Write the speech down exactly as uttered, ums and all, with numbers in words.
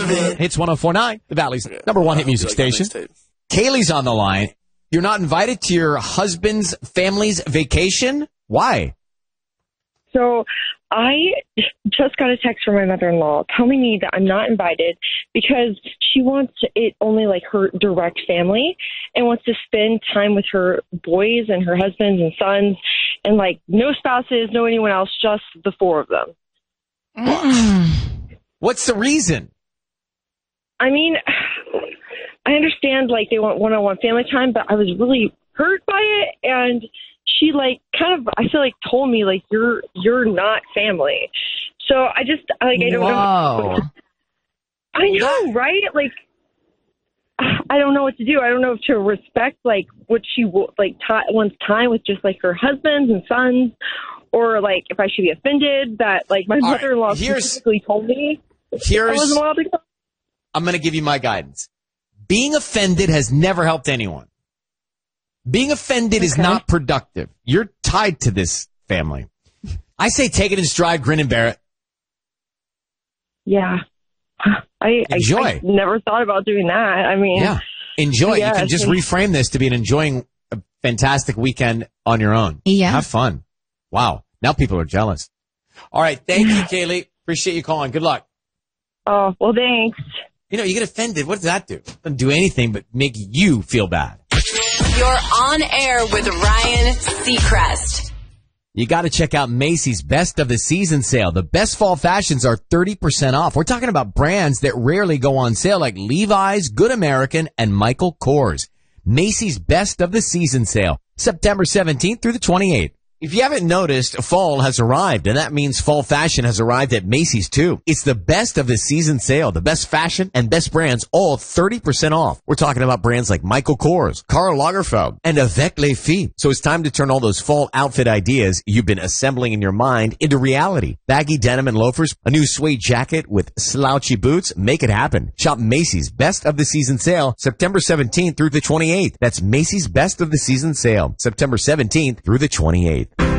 of it. Hits one oh four point nine, the Valley's yeah, number one hit music like station. Kaylee's on the line. You're not invited to your husband's family's vacation? Why? So I just got a text from my mother-in-law telling me that I'm not invited because she wants it only like her direct family and wants to spend time with her boys and her husbands and sons and like no spouses, no anyone else, just the four of them. What's the reason? I mean, I understand like they want one-on-one family time, but I was really hurt by it, and she like kind of I feel like told me like you're you're not family. So I just like I don't Whoa. know. I know, right? Like I don't know what to do. I don't know if to respect like what she like t- wants time with just like her husbands and sons, or like if I should be offended that like my All mother-in-law right, specifically told me here's, I wasn't allowed to go. I'm going to give you my guidance. Being offended has never helped anyone. Being offended okay. is not productive. You're tied to this family. I say take it in stride, grin and bear it. Yeah. I, enjoy. I, I never thought about doing that. I mean, yeah. Enjoy. Yeah, you can just think... reframe this to be an enjoying a fantastic weekend on your own. Yeah. Have fun. Wow. Now people are jealous. All right. Thank you, Kaylee. Appreciate you calling. Good luck. Oh, well, thanks. You know, you get offended. What does that do? It doesn't do anything but make you feel bad. You're on air with Ryan Seacrest. You got to check out Macy's Best of the Season sale. The best fall fashions are thirty percent off. We're talking about brands that rarely go on sale like Levi's, Good American, and Michael Kors. Macy's Best of the Season sale, September seventeenth through the twenty-eighth. If you haven't noticed, fall has arrived, and that means fall fashion has arrived at Macy's too. It's the best of the season sale. The best fashion and best brands, all thirty percent off. We're talking about brands like Michael Kors, Karl Lagerfeld, and Avec les Filles. So it's time to turn all those fall outfit ideas you've been assembling in your mind into reality. Baggy denim and loafers, a new suede jacket with slouchy boots. Make it happen. Shop Macy's Best of the Season sale, September seventeenth through the twenty-eighth. That's Macy's Best of the Season sale, September seventeenth through the twenty-eighth.